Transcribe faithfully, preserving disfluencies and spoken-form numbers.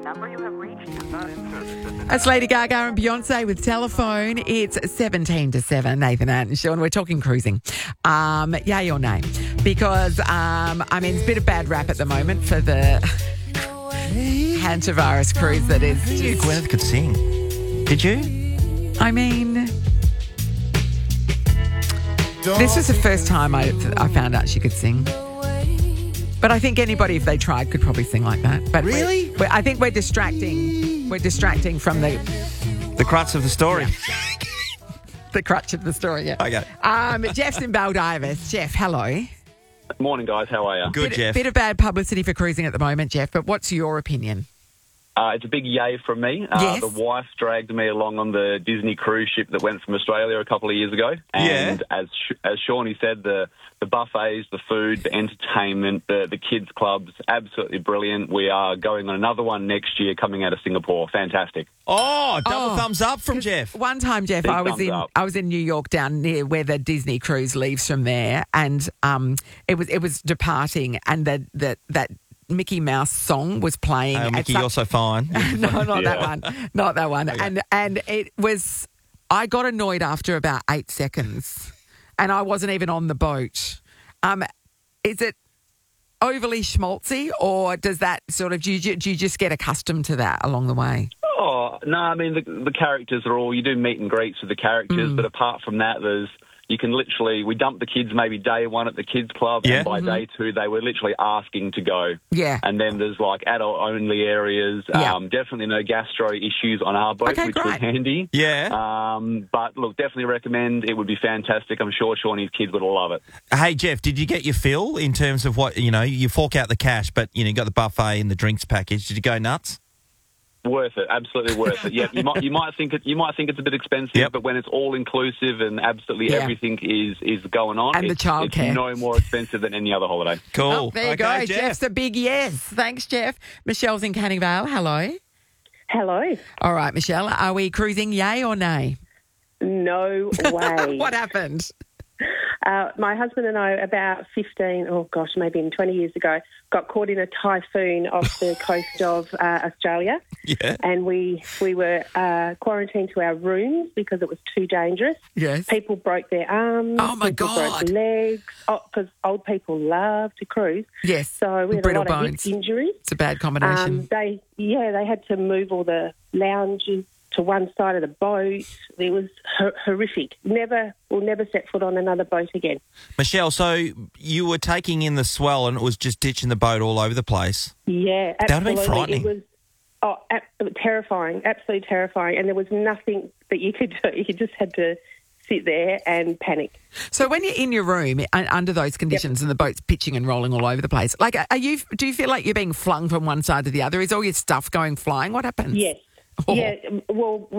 number you have reached is not in service. That's Lady Gaga and Beyonce with Telephone. It's seventeen to seven, Nathan and Sean. We're talking cruising. Um, yay or nay? Because, um, I mean, it's a bit of bad rap at the moment for the hantavirus cruise that is Who knew Gwyneth could sing? Did you? I mean, this was the first time I, I found out she could sing. But I think anybody, if they tried, could probably sing like that. But Really? we're, we're, I think we're distracting. We're distracting from the The crux of the story. the crutch of the story. Yeah. Okay. Um, Jeff's in Baldivis. Jeff, hello. Morning, guys. How are you? Good, bit, Jeff. Bit of bad publicity for cruising at the moment, Jeff. But what's your opinion? Uh, it's a big yay from me. Uh, Yes. The wife dragged me along on the Disney cruise ship that went from Australia a couple of years ago. And as Sh- as Shawnee said, the, the buffets, the food, the entertainment, the, the kids' clubs, absolutely brilliant. We are going on another one next year coming out of Singapore. Fantastic. Oh, double Oh. thumbs up from Jeff. One time, Jeff, Big I was thumbs in up. I was in New York down near where the Disney cruise leaves from there, and um, it was it was departing, and that that that Mickey Mouse song was playing. Oh, at Mickey, some- you're so fine. no, not that Yeah. one, not that one. And and it was. I got annoyed after about eight seconds, and I wasn't even on the boat. Um, is it overly schmaltzy, or does that sort of do you, do you just get accustomed to that along the way? Oh, no, I mean, the, the characters are all, you do meet and greets with the characters, but apart from that, there's, you can literally, we dump the kids maybe day one at the kids club, Yeah. and by day two, they were literally asking to go. Yeah. And then there's like adult-only areas. Yeah. Um, definitely no gastro issues on our boat, Okay, which was great. handy. Yeah. Um, but look, definitely recommend. It would be fantastic. I'm sure Shawnee's kids would love it. Hey, Jeff, did you get your fill in terms of what, you know, you fork out the cash, but, you know, you got the buffet and the drinks package. Did you go nuts? Worth it, absolutely worth it. Yeah, you might you might think it you might think it's a bit expensive, Yep. but when it's all inclusive and absolutely Yeah. everything is is going on, And the it's, childcare. it's no more expensive than any other holiday. Cool. Oh, there you Okay, go. Jeff. Jeff's a big yes. Thanks, Jeff. Michelle's in Canning Vale. Hello. Hello. All right, Michelle, are we cruising yay or nay? No way. What happened? Uh, my husband and I, about fifteen, oh gosh, maybe in twenty years ago, got caught in a typhoon off the coast of uh, Australia. Yeah. And we we were uh, quarantined to our rooms because it was too dangerous. Yes. People broke their arms. Oh, my people God. broke legs. Because old people love to cruise. Yes. So we had a Brittle lot of bones. hip injuries. It's a bad combination. Um, they, yeah, they had to move all the lounges to one side of the boat. It was hor- horrific. Never, we'll never set foot on another boat again. Michelle, so you were taking in the swell and it was just ditching the boat all over the place. Yeah, That would have absolutely. been frightening. It was oh, ab- terrifying, absolutely terrifying. And there was nothing that you could do. You just had to sit there and panic. So when you're in your room un- under those conditions and the boat's pitching and rolling all over the place, like, are you? Do you feel like you're being flung from one side to the other? Is all your stuff going flying? What happens? Yes. Oh. Yeah, well,